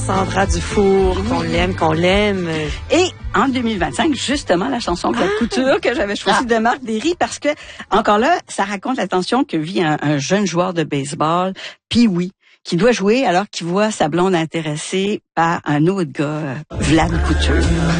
Sandra Dufour, qu'on l'aime. Et en 2025, justement, la chanson Claude Couture que j'avais choisie de Marc Derry, parce que, encore là, ça raconte la tension que vit un jeune joueur de baseball, Pee-wee, qui doit jouer alors qu'il voit sa blonde intéressée par un autre gars, Vlad Couture.